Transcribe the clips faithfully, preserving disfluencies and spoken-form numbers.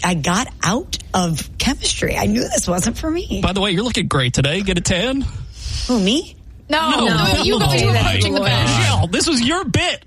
I got out of chemistry. I knew this wasn't for me. By the way, you're looking great today. Get a tan? Who, me? No, no, no. You go do that coaching the bench. Michelle, this was your bit.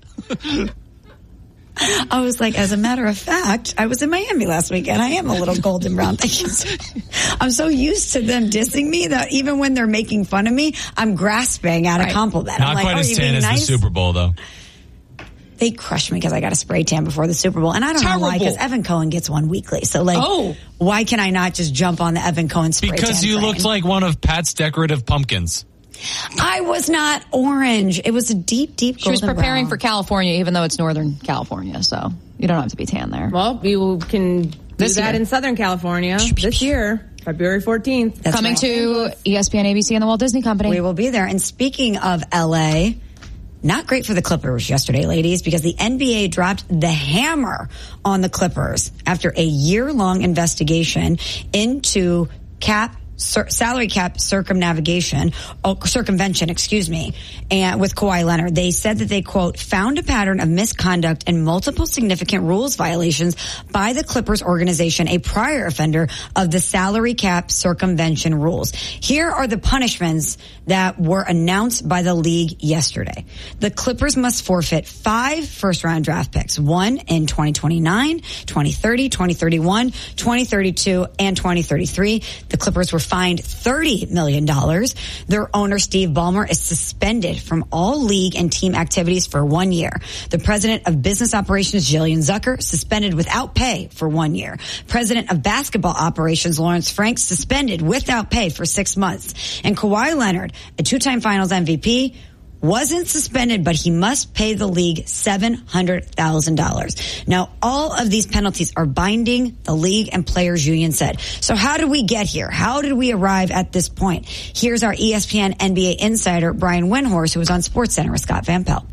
I was like, as a matter of fact, I was in Miami last weekend. I am a little golden brown. I'm so used to them dissing me that even when they're making fun of me, I'm grasping at right. a compliment. Not I'm like, quite oh, as tan as nice? The Super Bowl, though. They crushed me because I got a spray tan before the Super Bowl. And I don't Terrible. know why, because Evan Cohen gets one weekly. So, like, oh. why can I not just jump on the Evan Cohen spray because tan Because you train? looked like one of Pat's decorative pumpkins. I was not orange. It was a deep, deep golden She was preparing brown. for California, even though it's Northern California, so you don't have to be tan there. Well, you can do this that year. in Southern California this year, February fourteenth. That's Coming right. to E S P N, A B C, and the Walt Disney Company. We will be there. And speaking of L A, not great for the Clippers yesterday, ladies, because the N B A dropped the hammer on the Clippers after a year-long investigation into cap Cir- salary cap circumnavigation, oh, circumvention, excuse me, and with Kawhi Leonard. They said that they, quote, found a pattern of misconduct and multiple significant rules violations by the Clippers organization, a prior offender of the salary cap circumvention rules. Here are the punishments that were announced by the league yesterday. The Clippers must forfeit five first-round draft picks, one in twenty twenty-nine, twenty thirty, twenty thirty-one, twenty thirty-two, and twenty thirty-three. The Clippers were fined thirty million dollars. Their owner, Steve Ballmer, is suspended from all league and team activities for one year. The president of business operations, Jillian Zucker, suspended without pay for one year. President of basketball operations, Lawrence Franks, suspended without pay for six months. And Kawhi Leonard, a two-time finals M V P, wasn't suspended, but he must pay the league seven hundred thousand dollars. Now, all of these penalties are binding, the league and players union said. So how did we get here? How did we arrive at this point? Here's our E S P N N B A insider, Brian Windhorst, who was on SportsCenter with Scott Van Pelt.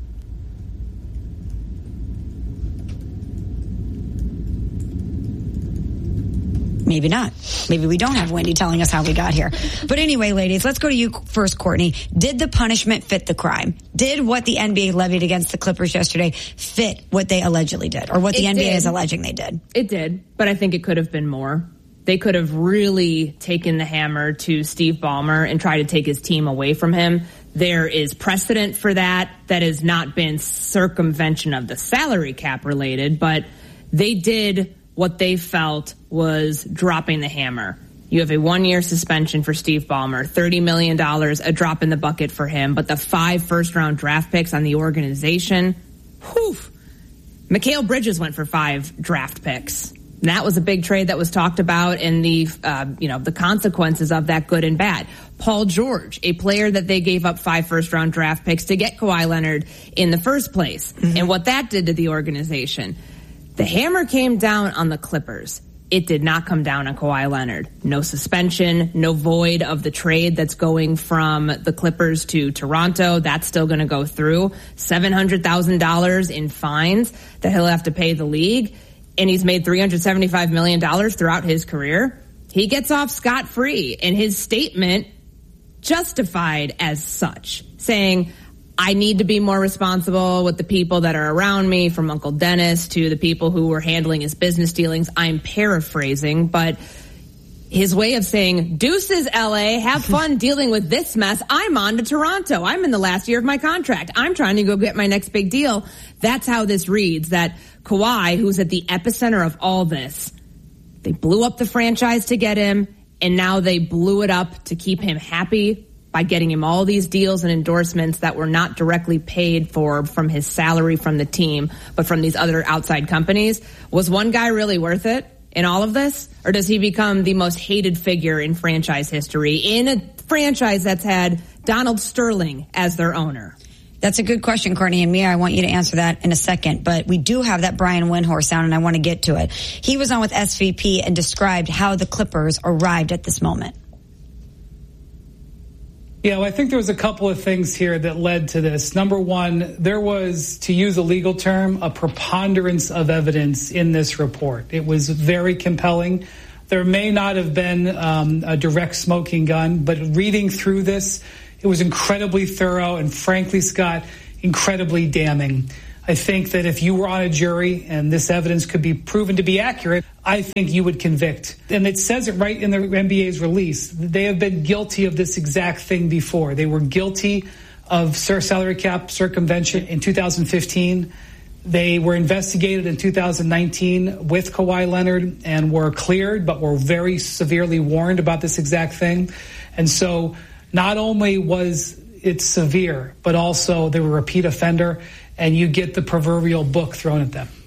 Maybe not. Maybe we don't have Wendy telling us how we got here. But anyway, ladies, let's go to you first, Courtney. Did the punishment fit the crime? Did what the N B A levied against the Clippers yesterday fit what they allegedly did, or what the it N B A did. is alleging they did? It did, but I think it could have been more. They could have really taken the hammer to Steve Ballmer and tried to take his team away from him. There is precedent for that. That has not been circumvention of the salary cap related, but they did what they felt was dropping the hammer. You have a one-year suspension for Steve Ballmer, thirty million dollars, a drop in the bucket for him, but the five first-round draft picks on the organization, whew. Mikal Bridges went for five draft picks. And that was a big trade that was talked about, and the, uh, you know, the consequences of that, good and bad. Paul George, a player that they gave up five first-round draft picks to get Kawhi Leonard in the first place, mm-hmm. and what that did to the organization. The hammer came down on the Clippers. It did not come down on Kawhi Leonard. No suspension, no void of the trade that's going from the Clippers to Toronto. That's still going to go through. seven hundred thousand dollars in fines that he'll have to pay the league. And he's made three hundred seventy-five million dollars throughout his career. He gets off scot-free. And his statement justified as such, saying, I need to be more responsible with the people that are around me, from Uncle Dennis to the people who were handling his business dealings. I'm paraphrasing, but his way of saying, deuces, L A, have fun dealing with this mess. I'm on to Toronto. I'm in the last year of my contract. I'm trying to go get my next big deal. That's how this reads, that Kawhi, who's at the epicenter of all this, they blew up the franchise to get him, and now they blew it up to keep him happy by getting him all these deals and endorsements that were not directly paid for from his salary from the team, but from these other outside companies. Was one guy really worth it in all of this? Or does he become the most hated figure in franchise history in a franchise that's had Donald Sterling as their owner? That's a good question, Courtney, and Mia, I want you to answer that in a second. But we do have that Brian Windhorst sound, and I want to get to it. He was on with S V P and described how the Clippers arrived at this moment. Yeah, well, I think there was a couple of things here that led to this. Number one, there was, to use a legal term, a preponderance of evidence in this report. It was very compelling. There may not have been um, a direct smoking gun, but reading through this, it was incredibly thorough and, frankly, Scott, incredibly damning. I think that if you were on a jury and this evidence could be proven to be accurate, I think you would convict. And it says it right in the N B A's release. They have been guilty of this exact thing before. They were guilty of salary cap circumvention in two thousand fifteen. They were investigated in two thousand nineteen with Kawhi Leonard and were cleared, but were very severely warned about this exact thing. And so not only was it severe, but also they were a repeat offender, and you get the proverbial book thrown at them.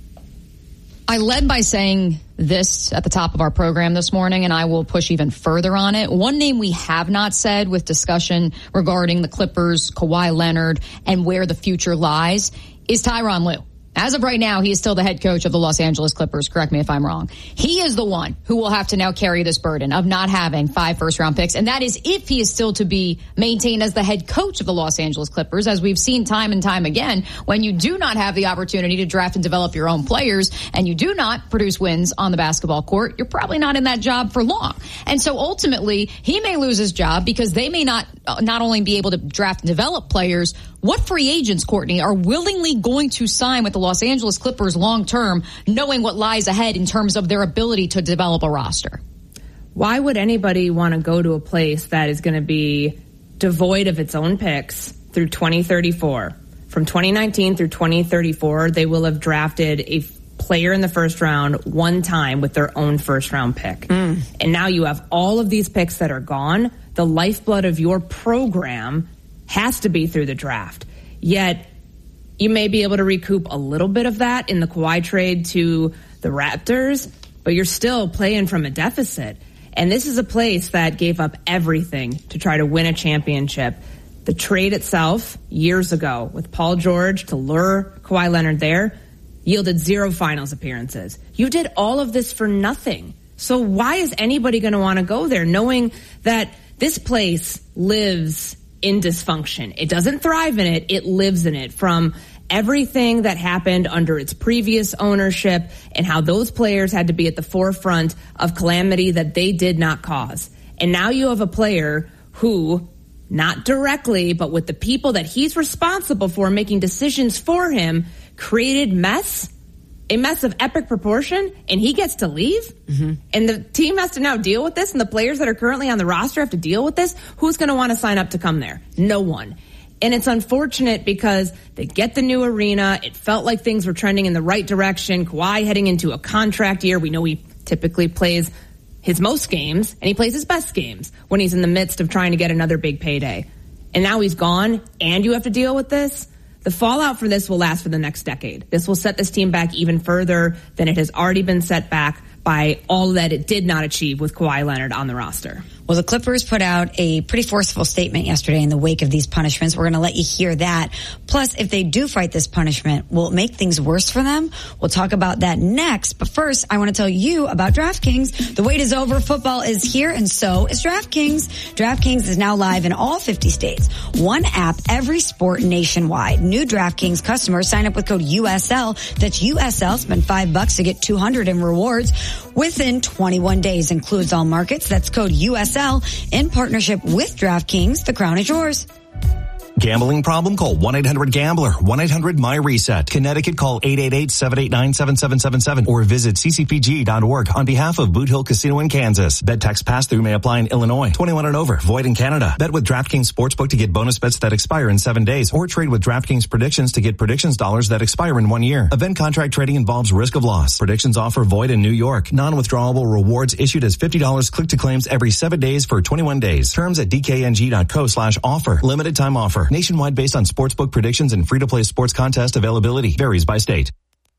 I led by saying this at the top of our program this morning, and I will push even further on it. One name we have not said with discussion regarding the Clippers, Kawhi Leonard, and where the future lies is Tyronn Lue. As of right now, he is still the head coach of the Los Angeles Clippers. Correct me if I'm wrong. He is the one who will have to now carry this burden of not having five first-round picks, and that is if he is still to be maintained as the head coach of the Los Angeles Clippers. As we've seen time and time again, when you do not have the opportunity to draft and develop your own players, and you do not produce wins on the basketball court, you're probably not in that job for long. And so ultimately, he may lose his job because they may not not only be able to draft and develop players. What free agents, Courtney, are willingly going to sign with the Los Angeles Clippers long term, knowing what lies ahead in terms of their ability to develop a roster? Why would anybody want to go to a place that is going to be devoid of its own picks through twenty thirty-four? From twenty nineteen through twenty thirty-four, they will have drafted a player in the first round one time with their own first round pick. Mm. And now you have all of these picks that are gone. The lifeblood of your program has to be through the draft. Yet you may be able to recoup a little bit of that in the Kawhi trade to the Raptors, but you're still playing from a deficit. And this is a place that gave up everything to try to win a championship. The trade itself, years ago, with Paul George to lure Kawhi Leonard there, yielded zero finals appearances. You did all of this for nothing. So why is anybody going to want to go there, knowing that this place lives in dysfunction? It doesn't thrive in it, it lives in it, from everything that happened under its previous ownership and how those players had to be at the forefront of calamity that they did not cause. And now you have a player who, not directly, but with the people that he's responsible for making decisions for him, created mess, a mess of epic proportion, and he gets to leave? Mm-hmm. And the team has to now deal with this, and the players that are currently on the roster have to deal with this? Who's going to want to sign up to come there? No one. And it's unfortunate because they get the new arena. It felt like things were trending in the right direction. Kawhi heading into a contract year. We know he typically plays his most games, and he plays his best games when he's in the midst of trying to get another big payday. And now he's gone, and you have to deal with this? The fallout for this will last for the next decade. This will set this team back even further than it has already been set back by all that it did not achieve with Kawhi Leonard on the roster. Well, the Clippers put out a pretty forceful statement yesterday in the wake of these punishments. We're going to let you hear that. Plus, if they do fight this punishment, will it make things worse for them? We'll talk about that next. But first, I want to tell you about DraftKings. The wait is over. Football is here, and so is DraftKings. DraftKings is now live in all fifty states. One app, every sport nationwide. New DraftKings customers sign up with code U S L. That's U S L. Spend five bucks to get two hundred in rewards within twenty-one days. Includes all markets. That's code U S L. In partnership with DraftKings. The crown is yours. Gambling problem? Call one eight hundred gambler. one eight hundred my reset. Connecticut, call eight eight eight, seven eight nine, seven seven seven seven or visit c c p g dot org on behalf of Boot Hill Casino in Kansas. Bet tax pass-through may apply in Illinois. twenty-one and over. Void in Canada. Bet with DraftKings Sportsbook to get bonus bets that expire in seven days or trade with DraftKings Predictions to get predictions dollars that expire in one year. Event contract trading involves risk of loss. Predictions offer void in New York. Non-withdrawable rewards issued as fifty dollars click to claims every seven days for twenty-one days. Terms at d k n g dot co slash offer. Limited time offer. Nationwide based on sportsbook predictions and free-to-play sports contest availability. Varies by state.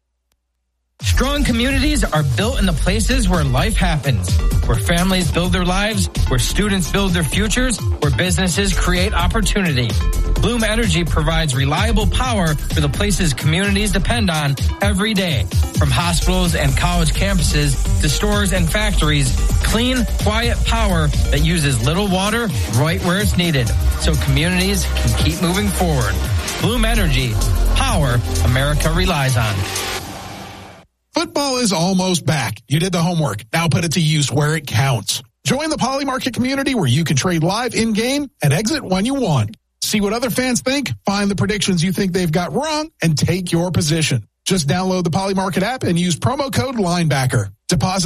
Strong communities are built in the places where life happens, where families build their lives, where students build their futures, where businesses create opportunity. Bloom Energy provides reliable power for the places communities depend on every day. From hospitals and college campuses to stores and factories, clean, quiet power that uses little water right where it's needed, so communities can keep moving forward. Bloom Energy, power America relies on. Football is almost back. You did the homework. Now put it to use where it counts. Join the Poly Market community where you can trade live in-game and exit when you want. See what other fans think, find the predictions you think they've got wrong, and take your position. Just download the Poly Market app and use promo code Linebacker. Deposit